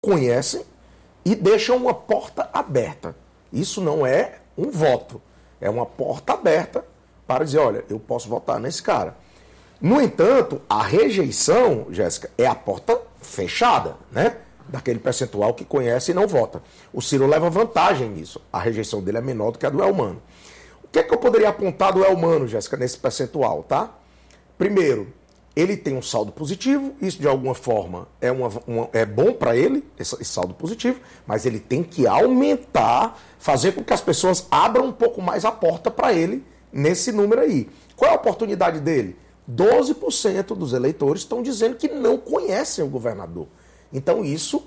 conhecem e deixam uma porta aberta. Isso não é um voto, é uma porta aberta para dizer, olha, eu posso votar nesse cara. No entanto, a rejeição, Jéssica, é a porta fechada, né? Daquele percentual que conhece e não vota. O Ciro leva vantagem nisso. A rejeição dele é menor do que a do Elmano. O que é que eu poderia apontar do Elmano, Jéssica, nesse percentual, tá? Primeiro, ele tem um saldo positivo, isso de alguma forma é bom para ele, esse saldo positivo, mas ele tem que aumentar, fazer com que as pessoas abram um pouco mais a porta para ele nesse número aí. Qual é a oportunidade dele? 12% dos eleitores estão dizendo que não conhecem o governador. Então isso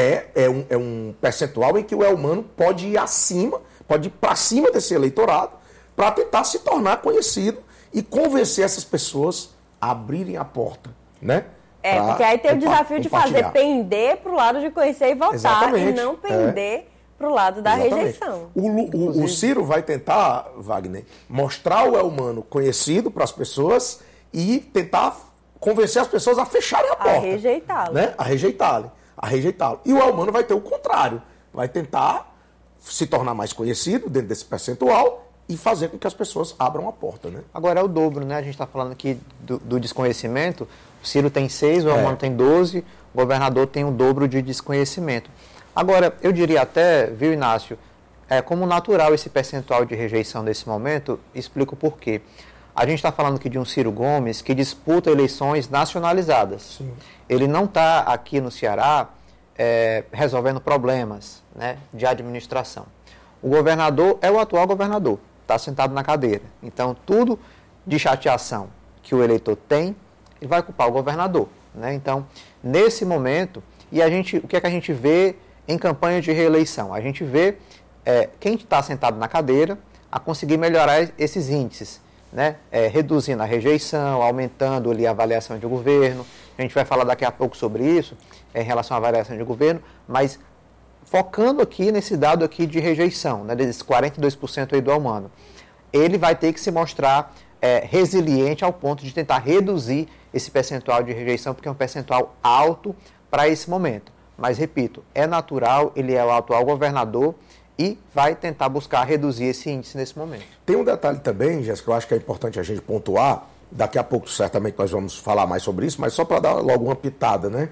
é um percentual em que o Elmano pode ir acima, pode ir para cima desse eleitorado para tentar se tornar conhecido e convencer essas pessoas a abrirem a porta, né? Porque aí tem o desafio de fazer pender para o lado de conhecer e votar. Exatamente. E não pender para o lado da rejeição. O Ciro vai tentar, Wagner, mostrar o Elmano conhecido para as pessoas e tentar convencer as pessoas a fecharem a porta. A rejeitá-lo. Né? A rejeitá-lo. E o Elmano vai ter o contrário. Vai tentar se tornar mais conhecido dentro desse percentual e fazer com que as pessoas abram a porta, né? Agora é o dobro, né? A gente está falando aqui do desconhecimento. O Ciro tem 6, o Elmano tem 12, o governador tem o dobro de desconhecimento. Agora, eu diria até, viu, Inácio, como natural esse percentual de rejeição nesse momento, explico por quê. A gente está falando aqui de um Ciro Gomes que disputa eleições nacionalizadas. Sim. Ele não está aqui no Ceará resolvendo problemas, né, de administração. O governador é o atual governador, está sentado na cadeira. Então, tudo de chateação que o eleitor tem, ele vai culpar o governador, né? Então, nesse momento, o que é que a gente vê em campanha de reeleição? A gente vê quem está sentado na cadeira a conseguir melhorar esses índices, né? Reduzindo a rejeição, aumentando ali a avaliação de governo. A gente vai falar daqui a pouco sobre isso, em relação à avaliação de governo, mas focando aqui nesse dado aqui de rejeição, né, desses 42% aí do Elmano, ele vai ter que se mostrar resiliente ao ponto de tentar reduzir esse percentual de rejeição, porque é um percentual alto para esse momento. Mas, repito, é natural, ele é o atual governador e vai tentar buscar reduzir esse índice nesse momento. Tem um detalhe também, Jéssica, que eu acho que é importante a gente pontuar, daqui a pouco certamente nós vamos falar mais sobre isso, mas só para dar logo uma pitada, né?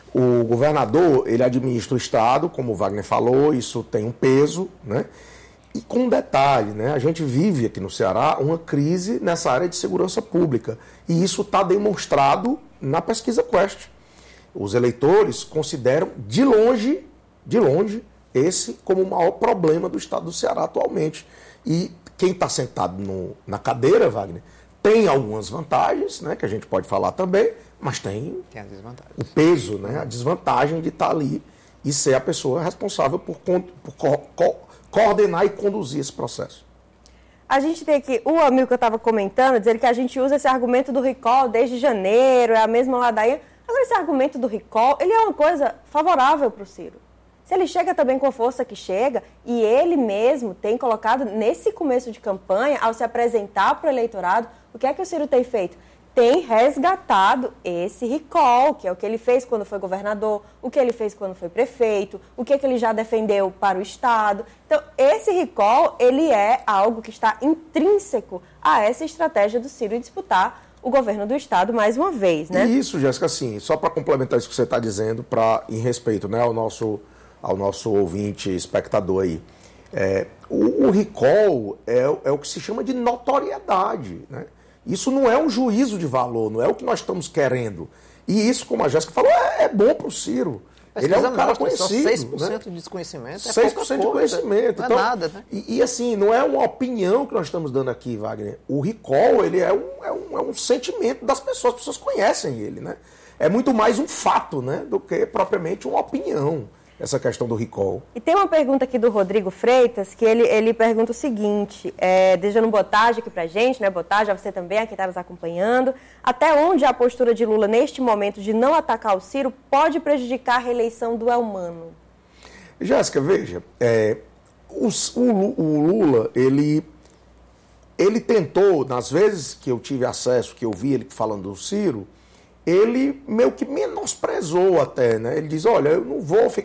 O governador, ele administra o Estado, como o Wagner falou, isso tem um peso, né? E com um detalhe, né? A gente vive aqui no Ceará uma crise nessa área de segurança pública. E isso está demonstrado na pesquisa Quest. Os eleitores consideram de longe, esse como o maior problema do Estado do Ceará atualmente. E quem está sentado na cadeira, Wagner, tem algumas vantagens, né? Que a gente pode falar também, mas tem o peso, né, a desvantagem de estar ali e ser a pessoa responsável por coordenar e conduzir esse processo. A gente tem aqui, o amigo que eu estava comentando, dizendo que a gente usa esse argumento do recall desde janeiro, é a mesma ladainha. Agora, esse argumento do recall, ele é uma coisa favorável para o Ciro. Se ele chega também com a força que chega, e ele mesmo tem colocado nesse começo de campanha, ao se apresentar para o eleitorado, o que é que o Ciro tem feito? Tem resgatado esse recall, que é o que ele fez quando foi governador, o que ele fez quando foi prefeito, o que ele já defendeu para o Estado. Então, esse recall, ele é algo que está intrínseco a essa estratégia do Ciro disputar o governo do Estado mais uma vez, né? E isso, Jéssica, assim, só para complementar isso que você está dizendo, em respeito, né, ao nosso ouvinte, espectador aí, o recall é o que se chama de notoriedade, né? Isso não é um juízo de valor, não é o que nós estamos querendo. E isso, como a Jéssica falou, é bom para o Ciro. Ele é um cara conhecido. 6% né? de desconhecimento é 6% de conhecimento. Não então, é nada, né? E assim, não é uma opinião que nós estamos dando aqui, Wagner. O recall, ele é um sentimento das pessoas. As pessoas conhecem ele, né? É muito mais um fato, né, do que propriamente uma opinião, essa questão do recall. E tem uma pergunta aqui do Rodrigo Freitas, que ele pergunta o seguinte, desejando boa tarde aqui pra gente, né? Boa tarde a você também, a quem está nos acompanhando. Até onde a postura de Lula neste momento de não atacar o Ciro pode prejudicar a reeleição do Elmano? Jéssica, veja, o Lula, ele tentou, nas vezes que eu tive acesso, que eu vi ele falando do Ciro, ele meio que menosprezou até, né? Ele diz, olha, eu não vou ficar